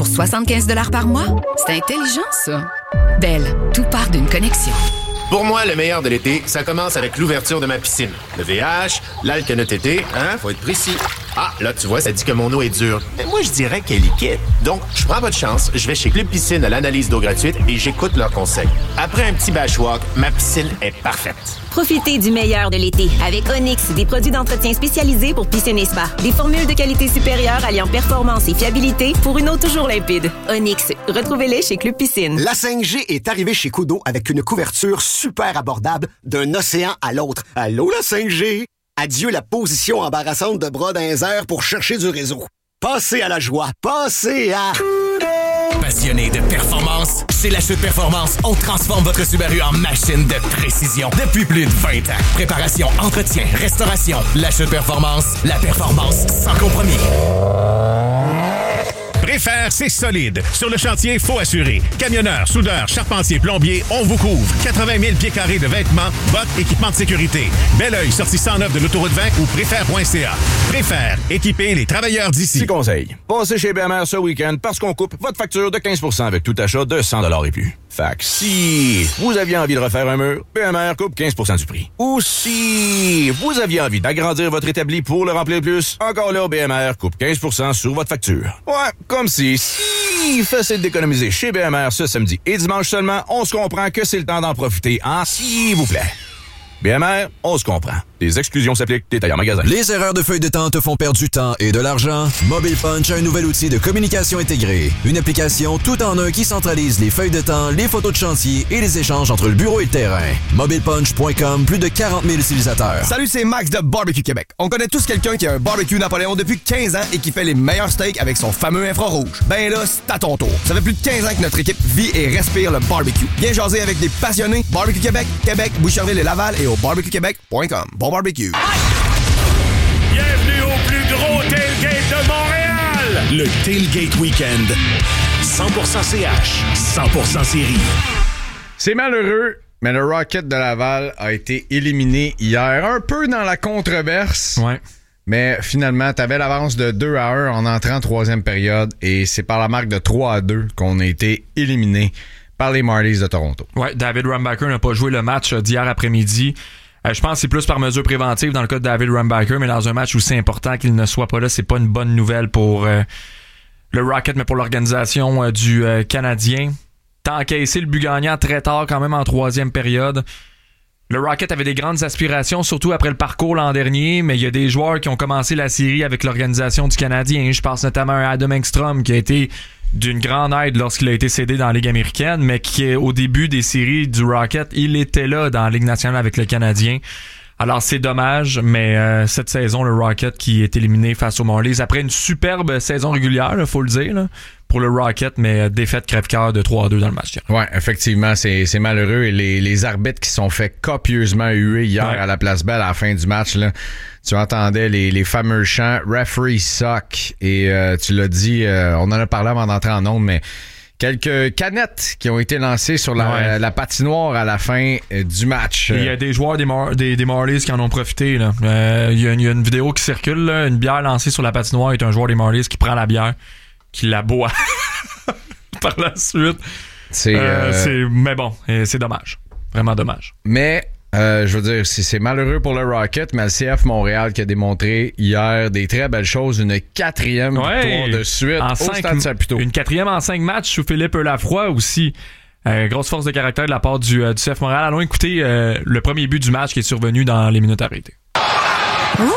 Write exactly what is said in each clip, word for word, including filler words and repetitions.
pour soixante-quinze dollars par mois? C'est intelligent, ça. Belle, tout part d'une connexion. Pour moi, le meilleur de l'été, ça commence avec l'ouverture de ma piscine. Le V H, l'alcanotété, hein, faut être précis. Ah, là, tu vois, ça dit que mon eau est dure. Mais moi, je dirais qu'elle est liquide. Donc, je prends pas de chance, je vais chez Club Piscine à l'analyse d'eau gratuite et j'écoute leurs conseils. Après un petit bashwalk, ma piscine est parfaite. Profitez du meilleur de l'été avec Onyx, des produits d'entretien spécialisés pour piscine et spa. Des formules de qualité supérieure alliant performance et fiabilité pour une eau toujours limpide. Onyx, retrouvez-les chez Club Piscine. La cinq G est arrivée chez Kudo avec une couverture super abordable d'un océan à l'autre. Allô, la cinq G? Adieu la position embarrassante de bras dans les airs pour chercher du réseau. Passez à la joie. Passez à... Passionné de performance? Chez La Chute Performance, on transforme votre Subaru en machine de précision depuis plus de vingt ans. Préparation, entretien, restauration. La Chute Performance, la performance sans compromis. Préfère, c'est solide. Sur le chantier, faut assurer. Camionneurs, soudeurs, charpentiers, plombiers, on vous couvre. quatre-vingt mille pieds carrés de vêtements, bottes, équipements de sécurité. Belleuil, sortie cent neuf de l'autoroute vingt ou préfère point c a. Préfère, équiper les travailleurs d'ici. Petit conseil. Passez chez B M R ce week-end parce qu'on coupe votre facture de quinze pour cent avec tout achat de cent dollars et plus. Fait que si vous aviez envie de refaire un mur, B M R coupe quinze pour cent du prix. Ou si vous aviez envie d'agrandir votre établi pour le remplir plus, encore là, B M R coupe quinze pour cent sur votre facture. Ouais, comme si, si facile d'économiser chez B M R ce samedi et dimanche seulement, on se comprend que c'est le temps d'en profiter, hein, s'il vous plaît. B M R, on se comprend. Les exclusions s'appliquent, détails en magasin. Les erreurs de feuille de temps te font perdre du temps et de l'argent? Mobile Punch a un nouvel outil de communication intégrée. Une application tout en un qui centralise les feuilles de temps, les photos de chantier et les échanges entre le bureau et le terrain. mobile punch point com, plus de quarante mille utilisateurs. Salut, c'est Max de Barbecue Québec. On connaît tous quelqu'un qui a un barbecue Napoléon depuis quinze ans et qui fait les meilleurs steaks avec son fameux infrarouge. Ben là, c'est à ton tour. Ça fait plus de quinze ans que notre équipe vit et respire le barbecue. Viens jaser avec des passionnés. Barbecue Québec, Québec, Boucherville et Laval et au barbecue québec point com. Bon barbecue. Bienvenue au plus gros tailgate de Montréal! Le Tailgate Weekend. cent pour cent C H, cent pour cent série. C'est malheureux, mais le Rocket de Laval a été éliminé hier, un peu dans la controverse. Ouais. Mais finalement, t'avais l'avance de deux à un en entrant en troisième période et c'est par la marque de trois à deux qu'on a été éliminé par les Marlies de Toronto. Ouais, David Rumbacher n'a pas joué le match d'hier après-midi. Euh, je pense que c'est plus par mesure préventive dans le cas de David Rumbacher, mais dans un match où c'est important qu'il ne soit pas là, c'est pas une bonne nouvelle pour euh, le Rocket, mais pour l'organisation euh, du euh, Canadien. T'as encaissé le but gagnant très tard quand même en troisième période. Le Rocket avait des grandes aspirations, surtout après le parcours l'an dernier, mais il y a des joueurs qui ont commencé la série avec l'organisation du Canadien. Je pense notamment à Adam Engstrom qui a été d'une grande aide lorsqu'il a été cédé dans la Ligue américaine, mais qui, au début des séries du Rocket, il était là dans la Ligue nationale avec le Canadien. Alors, c'est dommage, mais euh, cette saison, le Rocket qui est éliminé face aux Marlies, après une superbe saison régulière, il faut le dire, là, pour le Rocket, mais défaite crève-cœur de trois à deux dans le match. Ouais, effectivement, c'est, c'est malheureux. Et les, les arbitres qui sont fait copieusement huer hier ouais. à la Place Belle à la fin du match, là, tu entendais les, les fameux chants « Referee suck » et euh, tu l'as dit, euh, on en a parlé avant d'entrer en ondes, mais quelques canettes qui ont été lancées sur la, ouais. la patinoire à la fin euh, du match. Il y a des joueurs des, Mar- des, des Marlies qui en ont profité. Là. Euh, il, y a une, il y a une vidéo qui circule, là, une bière lancée sur la patinoire et un joueur des Marlies qui prend la bière, qui la boit par la suite. C'est, euh, euh... c'est, mais bon, c'est dommage. Vraiment dommage. Mais... Euh, je veux dire, c'est, c'est malheureux pour le Rocket, mais le C F Montréal qui a démontré hier des très belles choses, une quatrième ouais, victoire de suite en au cinq, Stade Saputo. Une quatrième en cinq matchs sous Philippe Lafroy aussi. Euh, grosse force de caractère de la part du, euh, du C F Montréal. Allons écouter euh, le premier but du match qui est survenu dans les minutes arrêtées. Rios!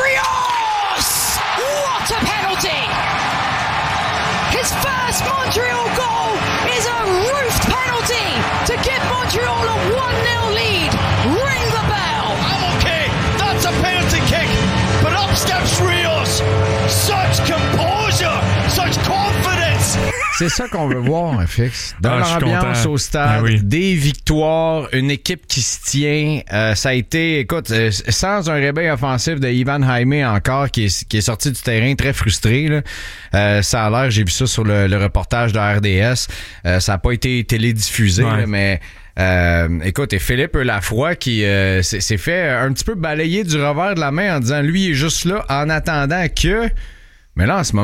What a penalty! His first Montreal goal is a roofed penalty to give Montreal a one nil lead. Ring the bell! I'm okay. That's a penalty kick. But up steps Rios. Such composure, such confidence. C'est ça qu'on veut voir, F X. Dans ah, l'ambiance au stade, ben oui. des victoires, une équipe qui se tient. Euh, ça a été, écoute, euh, sans un réveil offensif de Ivan Jaime encore, qui est, qui est sorti du terrain très frustré. Là. Euh, ça a l'air, j'ai vu ça sur le, le reportage de R D S. Euh, ça n'a pas été télédiffusé, ouais. là, mais... Euh, écoute, et Philippe Lafroy qui euh, s'est, s'est fait un petit peu balayer du revers de la main en disant lui il est juste là en attendant que... Mais là, en ce moment,